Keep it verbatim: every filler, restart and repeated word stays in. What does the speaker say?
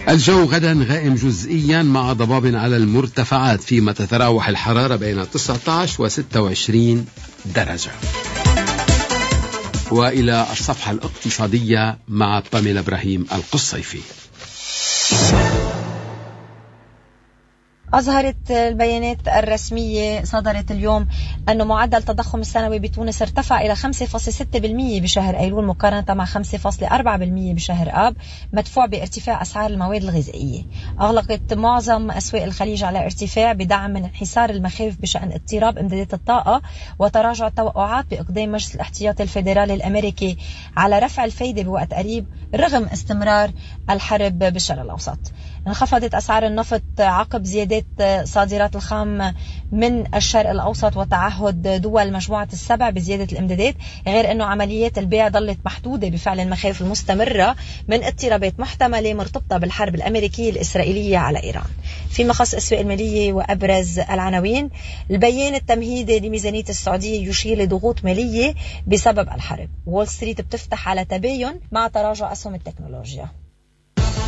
الجو غدا غائم جزئيا مع ضباب على المرتفعات، فيما تتراوح الحرارة بين تسعة عشر و ستة وعشرين درجة. وإلى الصفحة الاقتصادية مع باميلا إبراهيم القصيفي. أظهرت البيانات الرسمية صدرت اليوم أن معدل التضخم السنوي بتونس ارتفع إلى خمسة فاصلة ستة بالمئة بشهر أيلول مقارنة مع خمسة فاصلة أربعة بالمئة بشهر آب، مدفوع بارتفاع أسعار المواد الغذائية. أغلقت معظم أسواق الخليج على ارتفاع بدعم من انحسار المخاوف بشأن اضطراب إمدادات الطاقة وتراجع التوقعات بإقدام مجلس الاحتياطي الفيدرالي الأمريكي على رفع الفائدة بوقت قريب رغم استمرار الحرب بالشرق الأوسط. انخفضت أسعار النفط عقب زيادة صادرات الخام من الشرق الأوسط وتعهد دول مجموعة السبع بزيادة الإمدادات، غير أنه عمليات البيع ظلت محدودة بفعل المخاوف المستمرة من اضطرابات محتملة مرتبطة بالحرب الأمريكية الإسرائيلية على إيران. فيما خص الأسواق المالية وأبرز العناوين، البيان التمهيدي لميزانية السعودية يشير لضغوط مالية بسبب الحرب. وول ستريت بتفتح على تباين مع تراجع أسهم التكنولوجيا.